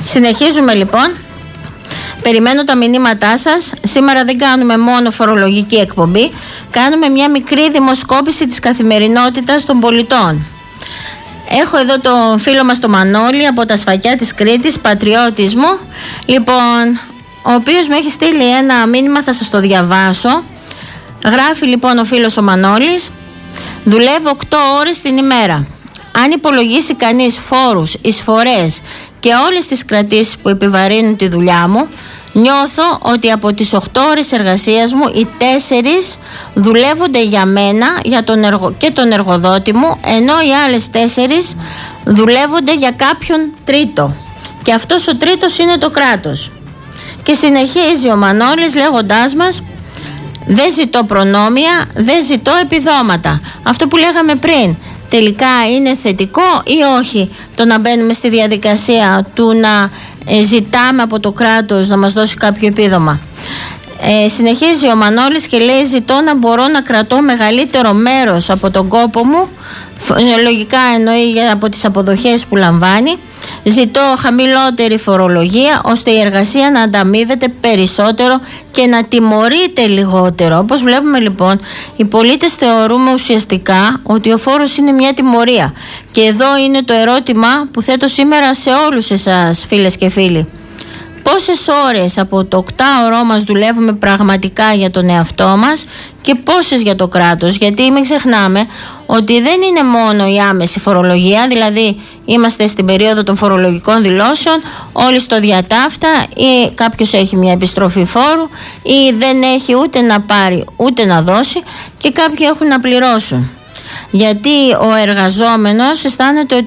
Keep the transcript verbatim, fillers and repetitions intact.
Συνεχίζουμε λοιπόν. Περιμένω τα μηνύματά σας. Σήμερα δεν κάνουμε μόνο φορολογική εκπομπή. Κάνουμε μια μικρή δημοσκόπηση της καθημερινότητας των πολιτών. Έχω εδώ τον φίλο μας τον Μανώλη από τα Σφακιά της Κρήτης, πατριώτης μου. Λοιπόν, ο οποίος μου έχει στείλει ένα μήνυμα, θα σας το διαβάσω. Γράφει λοιπόν ο φίλος ο Μανώλης: δουλεύω οκτώ ώρες την ημέρα. Αν υπολογίσει κανείς φόρους, εισφορές και όλες τις κρατήσεις που επιβαρύνουν τη δουλειά μου, νιώθω ότι από τις οκτώ ώρες εργασίας μου οι τέσσερις δουλεύονται για μένα για τον εργο... και τον εργοδότη μου, ενώ οι άλλες τέσσερις δουλεύονται για κάποιον τρίτο. Και αυτός ο τρίτος είναι το κράτος. Και συνεχίζει ο Μανώλης λέγοντάς μας: δεν ζητώ προνόμια, δεν ζητώ επιδόματα. Αυτό που λέγαμε πριν, τελικά είναι θετικό ή όχι το να μπαίνουμε στη διαδικασία του να ε, ζητάμε από το κράτος να μας δώσει κάποιο επίδομα? Ε, συνεχίζει ο Μανώλης και λέει: ζητώ να μπορώ να κρατώ μεγαλύτερο μέρος από τον κόπο μου, λογικά εννοεί από τις αποδοχές που λαμβάνει. Ζητώ χαμηλότερη φορολογία, ώστε η εργασία να ανταμείβεται περισσότερο και να τιμωρείται λιγότερο. Όπως βλέπουμε λοιπόν, οι πολίτες θεωρούμε ουσιαστικά ότι ο φόρος είναι μια τιμωρία. Και εδώ είναι το ερώτημα που θέτω σήμερα σε όλους εσάς, φίλες και φίλοι. Πόσες ώρες από το οκτάωρό μας δουλεύουμε πραγματικά για τον εαυτό μας και πόσες για το κράτος? Γιατί μην ξεχνάμε ότι δεν είναι μόνο η άμεση φορολογία, δηλαδή είμαστε στην περίοδο των φορολογικών δηλώσεων, όλοι στο διατάφτα, ή κάποιος έχει μια επιστροφή φόρου ή δεν έχει ούτε να πάρει ούτε να δώσει, και κάποιοι έχουν να πληρώσουν. Γιατί ο εργαζόμενος αισθάνεται ότι